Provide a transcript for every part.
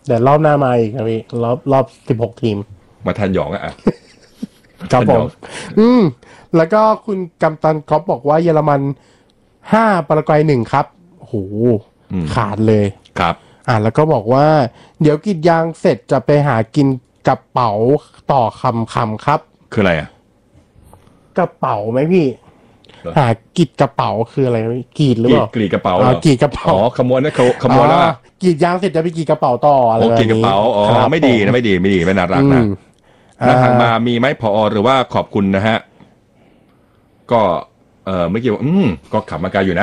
แต่รอบหน้ามาอีกครับพี่รอบ16 ทีมมาทันหยองอ่ะครับผมแล้วก็คุณกัมตันก๊อฟบอกว่าเยอรมัน5ปารากวัย1ครับโหขาดเลยครับแล้วก็บอกว่าเดี๋ยวกิจยางเสร็จจะไปหากินกระเป๋าต่อคำครับคืออะไรอ่ะกระเป๋าไหมพี่หากิจกระเป๋าคืออะไรกีดหรือเปล่ากรีดกระเป๋ากีดกระเป๋าขโมยนะขโมยแล้วกีดยางเสร็จจะไปกีดกระเป๋าต่ออะไรแบบนี้กีดกระเป๋าไม่ดีนะไม่น่ารักนะแล้วทางมามีไหมผอหรือว่าขอบคุณนะฮะก็ไม่เกี่ยวก็ขับมาไกลอยู่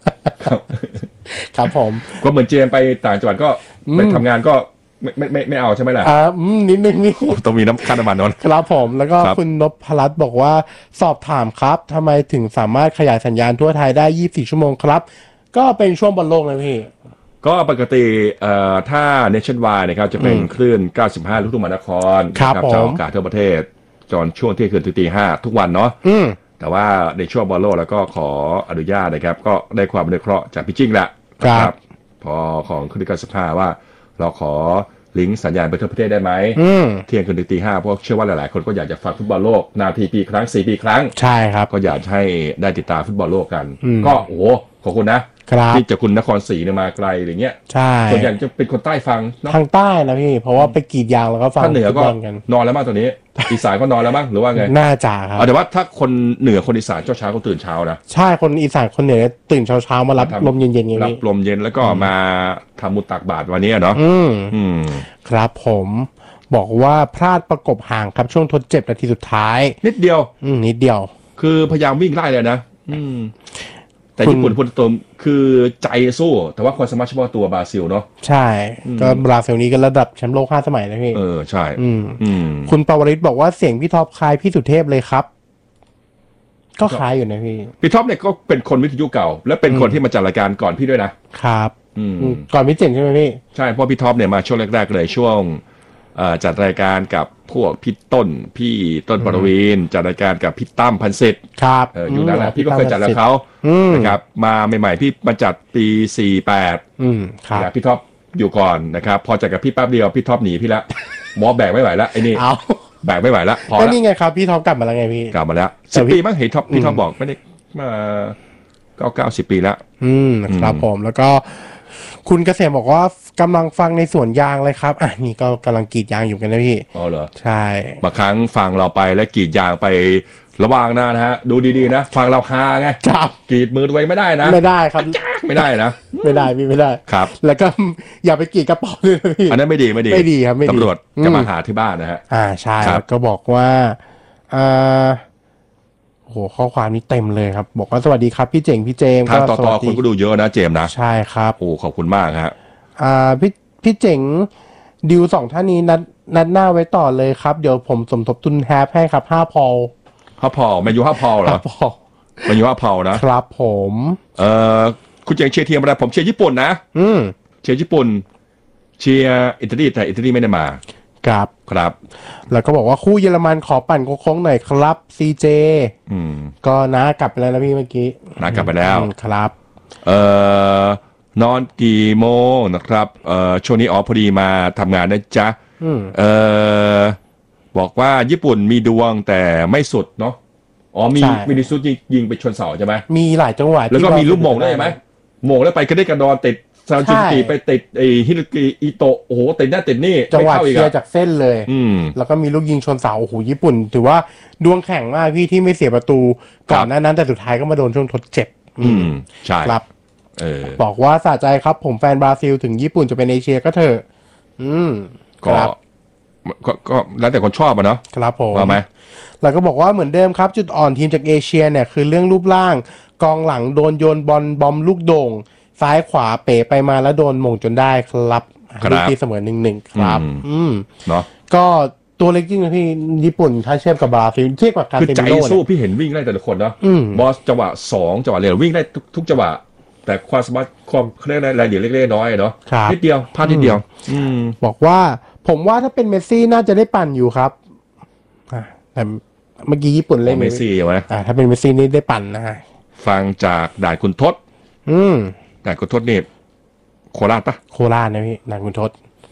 นะครับผมก็เหมือนเจมไปต่างจังหวัดก็ไปทำงานก็ไม่เอาใช่ไหมล่ะนิดนึงนี่ต้องมีค่าน้ำมันนนครับผมแล้วก็คุณนพรัตน์บอกว่าสอบถามครับทำไมถึงสามารถขยายสัญญาณทั่วไทยได้24ชั่วโมงครับก็เป็นช่วงบอลโลกนะพี่ก็ปกติถ้า Nationwide นะครับจะเป็นคลื่น95ลูกทุ่งมหานครครับจะออกอากาศทั่วประเทศจนช่วงที่คืนถึงตี 5ทุกวันเนาะแต่ว่าในช่วงบอลโลกแล้วก็ขออนุญาตนะครับก็ได้ความอนุเคราะห์จากพี่จิ้งแหละครับพอของคลื่น95ว่าเราขอลิงก์สัญญาณไปทั่วประเทศได้ไหมเที่ยงคืนถึงตี 5เพราะเชื่อว่าหลายๆคนก็อยากจะฟังฟุตบอลโลกนาทีปีครั้ง4 ปีครั้งใช่ครับก็อยากให้ได้ติดตามฟุตบอลโลกกันก็โอ้โหขอบคุณนะที่จากคุณนครศรีมาไกลอะไรเงี้ยใช่ส่วนใหญ่จะเป็นคนใต้ฟังทางใต้นะพี่เพราะว่าไปกรีดยางแล้วก็ฟังเหนือก็นอนแล้วมั้งตอนนี้อีสานก็นอนแล้วมั้งหรือว่าไงน่าจะครับแต่ว่าถ้าคนเหนือคนอีสานเช้าก็ตื่นเช้านะใช่คนอีสานคนเหนือตื่นเช้ามารับลมเย็นๆอย่างนี้รับลมเย็นแล้วก็มาทำมุตตักบาตรวันนี้เนาะครับผมบอกว่าพลาดประกบห่างครับช่วงทดเจ็บนาทีสุดท้ายนิดเดียวนิดเดียวคือพยายามวิ่งไล่เลยนะแต่ญี่ปุ่นพูดตรงคือใจสู้แต่ว่าความสามารถเฉพาะตัวบราซิลเนาะใช่ก็บราซิลนี้ก็ระดับแชมป์โลก5 สมัยนะพี่ใช่คุณปวริศบอกว่าเสียงพี่ท็อปคล้ายพี่สุเทพเลยครับก็คล้ายอยู่นะพี่ท็อปเนี่ยก็เป็นคนวิทยุเก่าและเป็นคนที่มาจัดรายการก่อนพี่ด้วยนะครับก่อนพี่เจ๋งใช่ไหมพี่ใช่เพราะพี่ท็อปเนี่ยมาช่วงแรกๆเลยช่วงจัดรายการกับพวกพี่ต้นปรวีณจัดรายการกับพี่ตั้มพันศิษย์ครับอยู่นั่นแหละพี่ก็เคยจัดกับเขานะครับมาใหม่ๆพี่มาจัดปี48 ครับพี่ท็อปอยู่ก่อนนะครับพอจัดกับพี่แป๊บเดียวพี่ท็อปหนีพี่ละหมอแบกไม่ไหวแล้วไอ้นี่แบกไม่ไหวแล้วพอแล้วนี่ไงครับพี่ท็อปกลับมาแล้วไงพี่กลับมาแล้ว10 ปีมั้งเห็นพี่ท็อปบอกไม่ได้มา90 ปีแล้วครับผมแล้วก็คุณเกษมบอกว่ากำลังฟังในสวนยางเลยครับนี่ก็กำลังกรีดยางอยู่กันนะพี่เหรอใช่บางครั้งฟังเราไปและกรีดยางไประวังนะฮะดูดีๆนะฟังเราคาไงกรีดมือไว้ไม่ได้นะไม่ได้ครับไม่ได้นะไม่ได้พี่ไม่ได้ครับแล้วก็อย่าไปกรีดกระเป๋าเลยพี่อันนั้นไม่ดีไม่ดีครับตำรวจจะมาหาที่บ้านนะฮะใช่ก็บอกว่าโอ้โหข้อความนี้เต็มเลยครับบอกว่าสวัสดีครับพี่เจ๋งพี่เจมก็ต่อคนก็ดูเยอะนะเจมนะใช่ครับโอ้ขอบคุณมากฮะพี่เจ๋งดิว2ท่านนี้นัดหน้าไว้ต่อเลยครับเดี๋ยวผมสมทบทุนแฮปให้ครับ5 พอลแมนยู5 พอลเหรอแมนยู5 พอลนะครับผมคุณเจ๋งเชียร์ทีมอะไรผมเชียร์ญี่ปุ่นนะเชียร์ญี่ปุ่นเชียร์อิตาลีแต่อิตาลีไม่ได้มาครับแล้วก็บอกว่าคู่เยอรมันขอปั่นโค้งหน่อยครับซีเจก็น้ากลับไปแล้วนะพี่เมื่อกี้น้ากลับไปแล้วครับนอนกี่โมงนะครับช่วงนี้พอดีมาทำงานนะจ๊ะบอกว่าญี่ปุ่นมีดวงแต่ไม่สุดเนาะมีดิสุดยิงไปชนเสาใช่ไหมมีหลายจังหวะแล้วก็มีลูกโมงได้ไหมโมงแล้วไปกระเด้กระดอนติดซาจิกิไปติดไอฮิรุกิอิโตะโอ้โหติดหน้าติดนี่จังหวะเคลียร์จากเส้นเลยแล้วก็มีลูกยิงชนเสาโอ้โหญี่ปุ่นถือว่าดวงแข็งมากพี่ที่ไม่เสียประตูก่อนหน้านั้นแต่สุดท้ายก็มาโดนช่วงทดเจ็บใช่ครับบอกว่าสะใจครับผมแฟนบราซิลถึงญี่ปุ่นจะเป็นเอเชียก็เถอะก็แล้วแต่คนชอบเนาะครับผมว่าไหมแล้วก็บอกว่าเหมือนเดิมครับจุดอ่อนทีมจากเอเชียเนี่ยคือเรื่องรูปร่างกองหลังโดนโยนบอลบอมลูกโด่งซ้ายขวาเป๋ไปมาแล้วโดนมงจนได้ครับลูกที่เสมอ1-1ครับเนาะก็ตัวเล็กจริงนะพี่ญี่ปุ่นถ้าเทียบกับบราซิลเทียบกับการคือใจสู้พี่เห็นวิ่งได้แต่ละคนเนาะบอสจังหวะ2จังหวะเลยวิ่งได้ทุกจังหวะแต่ความสามารถความเรียกอะไรรายละเอียดเล็กๆน้อยเนาะนิดเดียวพลาดนิดเดียวบอกว่าผมว่าถ้าเป็นเมสซี่น่าจะได้ปั่นอยู่ครับแต่เมื่อกี้ญี่ปุ่นเล่นเมสซี่ใช่ไหมถ้าเป็นเมสซี่นี่ได้ปั่นนะฮะฟังจากด่านคุณทศด่านคุณทศนี่โคราชปะโคราชนะพี่ด่านคุณทศ